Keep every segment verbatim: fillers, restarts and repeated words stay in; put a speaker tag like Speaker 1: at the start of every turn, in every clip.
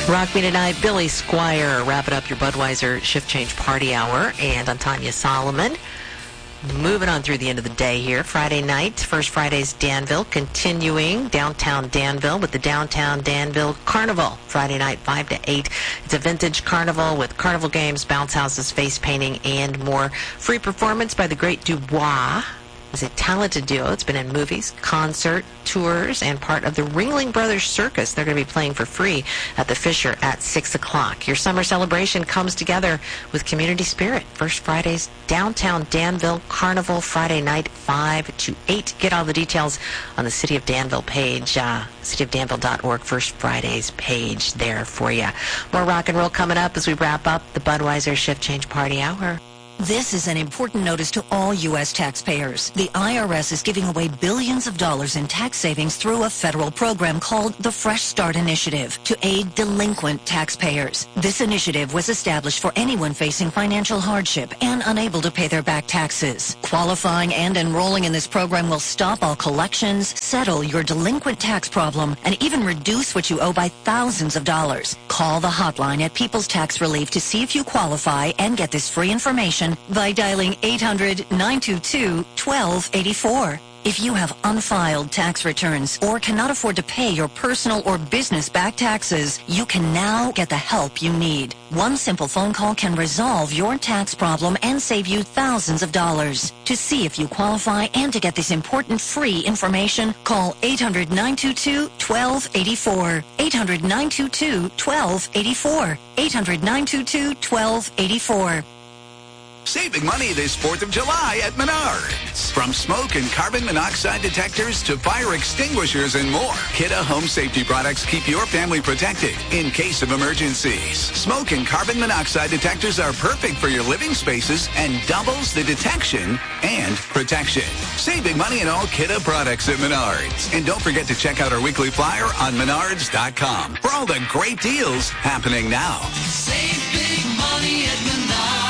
Speaker 1: Rock Me Tonight, Billy Squire, wrapping up your Budweiser Shift Change Party Hour, and on Tanya Solomon. Moving on through the end of the day here. Friday night, First Friday's Danville, continuing downtown Danville with the Downtown Danville Carnival. Friday night, five to eight. It's a vintage carnival with carnival games, bounce houses, face painting, and more. Free performance by the Great Dubois. It's a talented duo. It's been in movies, concert, tours, and part of the Ringling Brothers Circus. They're going to be playing for free at the Fisher at six o'clock. Your summer celebration comes together with community spirit. First Friday's Downtown Danville Carnival, Friday night, five to eight. Get all the details on the City of Danville page, uh, city of danville dot org, First Friday's page there for you. More rock and roll coming up as we wrap up the Budweiser Shift Change Party Hour.
Speaker 2: This is an important notice to all U S taxpayers. The I R S is giving away billions of dollars in tax savings through a federal program called the Fresh Start Initiative to aid delinquent taxpayers. This initiative was established for anyone facing financial hardship and unable to pay their back taxes. Qualifying and enrolling in this program will stop all collections, settle your delinquent tax problem, and even reduce what you owe by thousands of dollars. Call the hotline at People's Tax Relief to see if you qualify and get this free information by dialing eight hundred, nine two two, one two eight four. If you have unfiled tax returns or cannot afford to pay your personal or business back taxes, you can now get the help you need. One simple phone call can resolve your tax problem and save you thousands of dollars. To see if you qualify and to get this important free information, call eight hundred, nine two two, one two eight four. eight hundred, nine two two, one two eight four. eight hundred, nine two two, one two eight four.
Speaker 3: Saving money this fourth of July at Menards. From smoke and carbon monoxide detectors to fire extinguishers and more, Kidde Home Safety products keep your family protected in case of emergencies. Smoke and carbon monoxide detectors are perfect for your living spaces and doubles the detection and protection. Saving money in all Kidde products at Menards. And don't forget to check out our weekly flyer on menards dot com for all the great deals happening now.
Speaker 4: Save big money at Menards.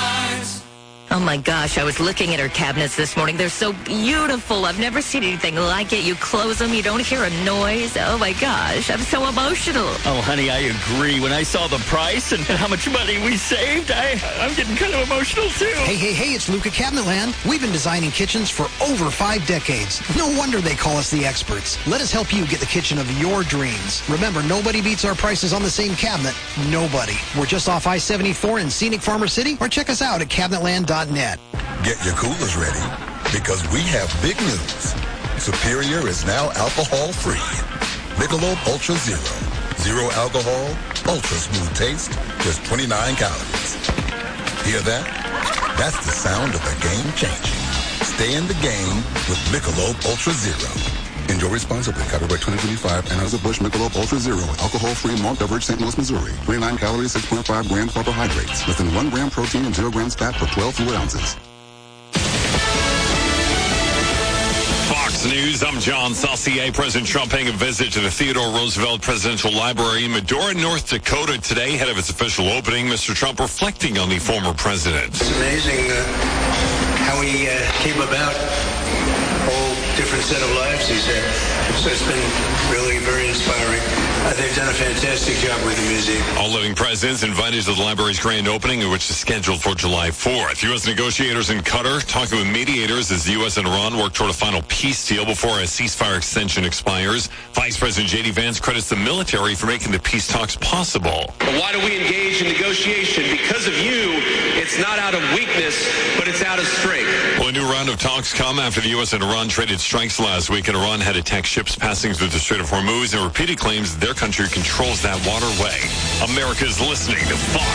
Speaker 5: Oh, my gosh. I was looking at her cabinets this morning. They're so beautiful. I've never seen anything like it. You close them, you don't hear a noise. Oh, my gosh. I'm so emotional.
Speaker 6: Oh, honey, I agree. When I saw the price and how much money we saved, I, I'm getting kind of emotional, too.
Speaker 7: Hey, hey, hey, it's Luca Cabinetland. We've been designing kitchens for over five decades. No wonder they call us the experts. Let us help you get the kitchen of your dreams. Remember, nobody beats our prices on the same cabinet. Nobody. We're just off I seventy-four in scenic Farmer City, or check us out at cabinetland dot net.
Speaker 8: Get your coolers ready, because we have big news. Superior is now alcohol-free. Michelob Ultra Zero. Zero alcohol, ultra smooth taste, just twenty-nine calories. Hear that? That's the sound of the game changing. Stay in the game with Michelob Ultra Zero. Enjoy responsibly. Copyright twenty twenty-five. Anheuser-Busch Michelob Ultra Zero. Alcohol-free malt beverage, Saint Louis, Missouri. twenty-nine calories, six point five grams carbohydrates. Less than one gram protein and zero grams fat per twelve fluid ounces.
Speaker 9: Fox News, I'm John Saucier. President Trump paying a visit to the Theodore Roosevelt Presidential Library in Medora, North Dakota today, ahead of its official opening. Mister Trump reflecting on the former president.
Speaker 10: It's amazing uh, how he uh, came about. Whole different set of lives he's had. So it's been really very inspiring. Uh, they've done a fantastic job with the museum.
Speaker 9: All living presidents invited to the library's grand opening, which is scheduled for July fourth. U S negotiators in Qatar talking with mediators as the U S and Iran work toward a final peace deal before a ceasefire extension expires. Vice President J D Vance credits the military for making the peace talks possible.
Speaker 11: But why do we engage in negotiation? Because of you, it's not out of weakness, but it's out of strength.
Speaker 9: Well, a new round of talks come after the U S and Iran traded strikes last week, and Iran had attacked ships passing through the Strait of Hormuz and repeated claims that their country controls that waterway. America's listening to Fox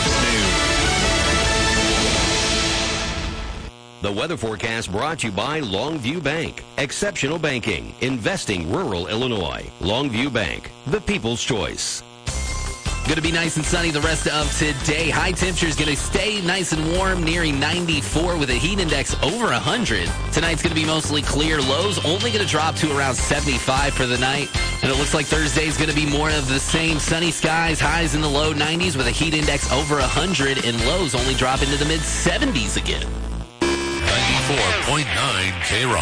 Speaker 12: News. The weather forecast brought to you by Longview Bank. Exceptional banking. Investing rural Illinois. Longview Bank. The people's choice.
Speaker 13: Going to be nice and sunny the rest of today. High temperature is going to stay nice and warm, nearing ninety-four with a heat index over one hundred. Tonight's going to be mostly clear. Lows only going to drop to around seventy-five for the night. And it looks like Thursday's going to be more of the same. Sunny skies, highs in the low nineties with a heat index over one hundred, and lows only drop into the mid seventies again.
Speaker 14: ninety-four point nine K-Rock.